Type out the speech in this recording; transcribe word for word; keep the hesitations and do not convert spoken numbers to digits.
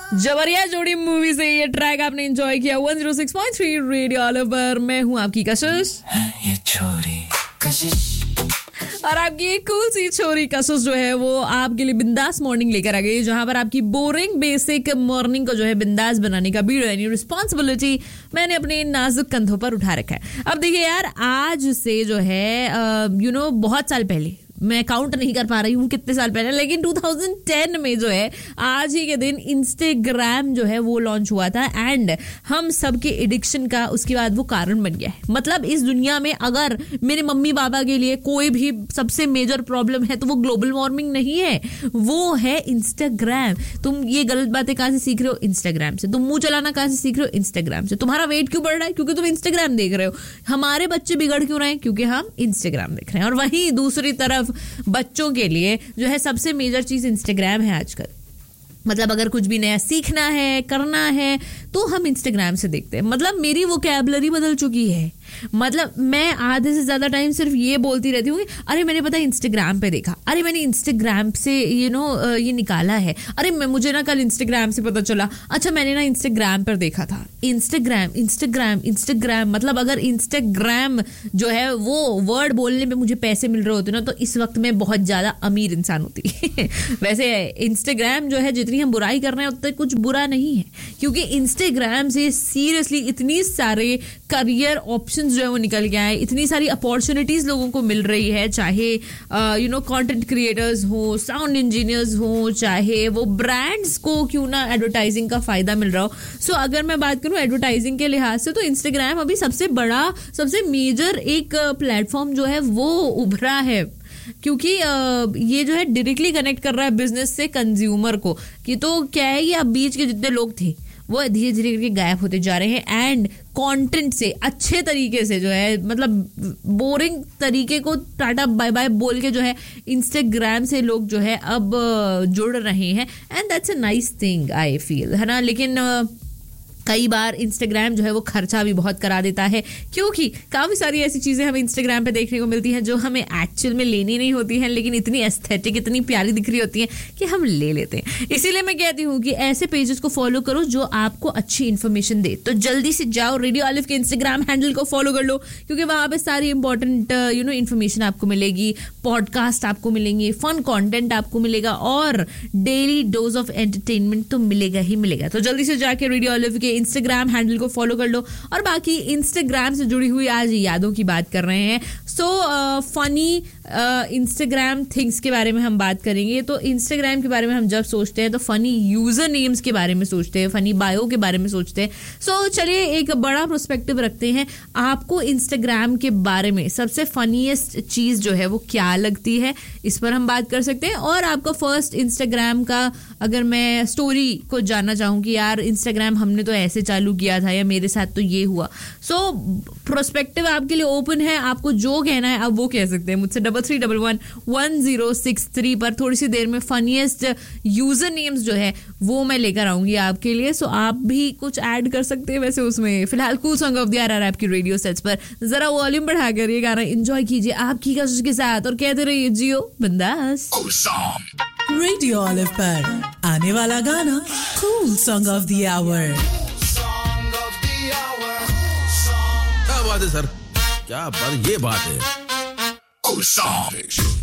जबरिया जोड़ी मूवी से ये ट्रैक आपने एंजॉय किया one zero six point three radio all पर। मैं हूँ आपकी कशिश ये छोरी कशिश और आपकी एक कूल सी छोरी कशिश जो है वो आपके लिए बिंदास मॉर्निंग लेकर आ गई, जहां पर आपकी बोरिंग बेसिक मॉर्निंग को जो है बिंदास बनाने का भी यानी रिस्पॉन्सिबिलिटी मैंने अपने नाजुक कंधों पर उठा रखा है। अब देखिए यार, आज से जो है यू नो बहुत साल पहले, मैं काउंट नहीं कर पा रही हूँ कितने साल पहले, लेकिन टू थाउज़ेंड टेन में जो है आज ही के दिन इंस्टाग्राम जो है वो लॉन्च हुआ था एंड हम सबके एडिक्शन का उसके बाद वो कारण बन गया है। मतलब इस दुनिया में अगर मेरे मम्मी पापा के लिए कोई भी सबसे मेजर प्रॉब्लम है तो वो ग्लोबल वार्मिंग नहीं है, वो है इंस्टाग्राम। तुम ये गलत बातें कहाँ से सीख रहे हो? इंस्टाग्राम से। तुम मुंह चलाना कहाँ से सीख रहे हो? इंस्टाग्राम से। तुम्हारा वेट क्यों बढ़ रहा है? क्योंकि तुम इंस्टाग्राम देख रहे हो। हमारे बच्चे बिगड़ क्यों रहे हैं? क्योंकि हम इंस्टाग्राम देख रहे हैं। और वहीं दूसरी तरफ बच्चों के लिए जो है सबसे मेजर चीज इंस्टाग्राम है आजकल। मतलब अगर कुछ भी नया सीखना है, करना है, तो हम इंस्टाग्राम से देखते हैं। मतलब मेरी वोकैबुलरी बदल चुकी है। मतलब मैं आधे से ज्यादा टाइम सिर्फ ये बोलती रहती हूँ, अरे मैंने पता इंस्टाग्राम पे देखा, अरे मैंने इंस्टाग्राम से यू नो ये निकाला है, अरे मैं मुझे ना कल इंस्टाग्राम से पता चला, अच्छा मैंने ना इंस्टाग्राम पर देखा था। इंस्टाग्राम इंस्टाग्राम इंस्टाग्राम मतलब अगर इंस्टाग्राम जो है वो वर्ड बोलने में मुझे पैसे मिल रहे होते ना, तो इस वक्त मैं बहुत ज्यादा अमीर इंसान होती। वैसे इंस्टाग्राम जो है जितनी हम बुराई कर रहे हैं उतना कुछ बुरा नहीं है, क्योंकि इंस्टाग्राम से सीरियसली इतनी सारे करियर ऑप्शंस जो है वो निकल के आए, इतनी सारी अपॉर्चुनिटीज लोगों को मिल रही है, चाहे यू नो कंटेंट क्रिएटर्स हो, साउंड इंजीनियर्स हो, चाहे वो ब्रांड्स को क्यों ना एडवर्टाइजिंग का फायदा मिल रहा हो। सो so, अगर मैं बात करूं एडवर्टाइजिंग के लिहाज से, तो इंस्टाग्राम अभी सबसे बड़ा, सबसे मेजर एक प्लेटफॉर्म जो है वो उभरा है, क्योंकि ये जो है डायरेक्टली कनेक्ट कर रहा है बिजनेस से कंज्यूमर को। कि तो क्या है, ये अब बीच के जितने लोग थे वो धीरे धीरे करके गायब होते जा रहे हैं एंड कंटेंट से अच्छे तरीके से जो है, मतलब बोरिंग तरीके को टाटा बाय बाय बोल के जो है इंस्टाग्राम से लोग जो है अब जुड़ रहे हैं and that's a nice thing I feel, है ना। लेकिन कई बार इंस्टाग्राम जो है वो खर्चा भी बहुत करा देता है, क्योंकि काफ़ी सारी ऐसी चीज़ें हमें इंस्टाग्राम पे देखने को मिलती हैं जो हमें एक्चुअल में लेनी नहीं होती हैं, लेकिन इतनी एस्थेटिक, इतनी प्यारी दिख रही होती हैं कि हम ले लेते हैं। इसीलिए मैं कहती हूँ कि ऐसे पेजेस को फॉलो करो जो आपको अच्छी इन्फॉर्मेशन दे। तो जल्दी से जाओ, रेडियो ऑलिव के इंस्टाग्राम हैंडल को फॉलो कर लो, क्योंकि वहाँ पर सारी इंपॉर्टेंट यू नो इन्फॉर्मेशन आपको मिलेगी, पॉडकास्ट आपको मिलेंगे, फन कॉन्टेंट आपको मिलेगा और डेली डोज ऑफ एंटरटेनमेंट तो मिलेगा ही मिलेगा। तो जल्दी से जाके रेडियो ऑलिव के इंस्टाग्राम हैंडल को फॉलो कर लो। और बाकी इंस्टाग्राम से जुड़ी हुई आज यादों की बात कर रहे हैं, सो फनी इंस्टाग्राम थिंग्स के बारे में हम बात करेंगे। तो इंस्टाग्राम के बारे में हम जब सोचते हैं तो फनी यूजर नेम्स के बारे में सोचते हैं, फनी बायो के बारे में सोचते हैं। सो so, चलिए एक बड़ा पर्सपेक्टिव रखते हैं, आपको इंस्टाग्राम के बारे में सबसे फनीएस्ट चीज जो है वो क्या लगती है, इस पर हम बात कर सकते हैं। और आपका फर्स्ट इंस्टाग्राम का अगर मैं स्टोरी को जानना चाहूँ कि यार इंस्टाग्राम हमने तो ऐसे चालू किया था या मेरे साथ तो ये हुआ, सो प्रोस्पेक्टिव आपके लिए ओपन है, आपको जो कहना है आप वो कह सकते हैं मुझसे double three double one one zero six three पर। थोड़ी सी देर में फनीएस्ट यूजर नेम्स जो है वो मैं लेकर आऊंगी आपके लिए, सो आप भी कुछ ऐड कर सकते हैं वैसे उसमें। फिलहाल cool song of the year आ रहा है आपकी रेडियो सेट्स पर, जरा वॉल्यूम बढ़ाकर ये गाना एंजॉय कीजिए आपकी कशिश के साथ और कहते रहिए जियो बिंदास। रेडियो ऑलिव पर आने वाला गाना cool song of the our. क्या बात है सर, क्या बात, ये बात है।